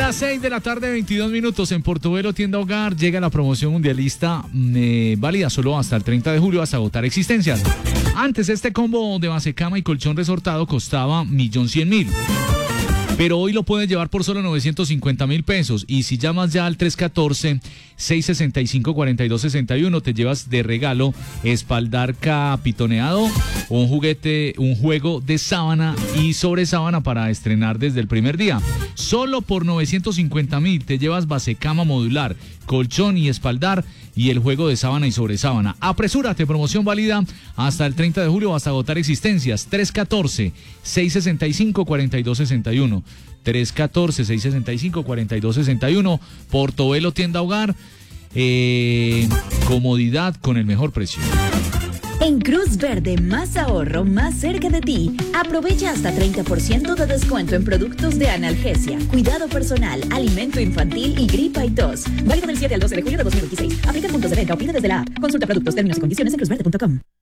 Las 6 de la tarde, 22 minutos en Portobelo Tienda Hogar. Llega la promoción mundialista válida solo hasta el 30 de julio, hasta agotar existencias. Antes este combo de base cama y colchón resortado costaba 1.100.000. Pero hoy lo puedes llevar por solo 950.000 pesos. Y si llamas ya al 314-665-4261, te llevas de regalo espaldar capitoneado, un juguete, un juego de sábana y sobre sábana para estrenar desde el primer día. Solo por 950.000 te llevas base cama modular, colchón y espaldar y el juego de sábana y sobre sábana. Apresúrate, promoción válida hasta el 30 de julio, hasta agotar existencias. 314-665-4261. 314-665-4261. Portobelo Tienda Hogar. Comodidad con el mejor precio. En Cruz Verde, más ahorro, más cerca de ti. Aprovecha hasta 30% de descuento en productos de analgesia, cuidado personal, alimento infantil y gripa y tos. Válido del 7 al 12 de julio de 2026. Aplica puntos de venta o pide desde la app. Consulta productos, términos y condiciones en cruzverde.com.